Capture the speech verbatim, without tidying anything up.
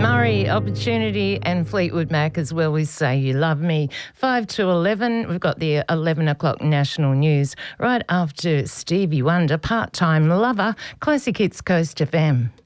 Murray, Opportunity and Fleetwood Mac as well. We Say You Love Me. five to eleven, we've got the eleven o'clock national news right after Stevie Wonder, Part-Time Lover, Classic Hits Coast F M.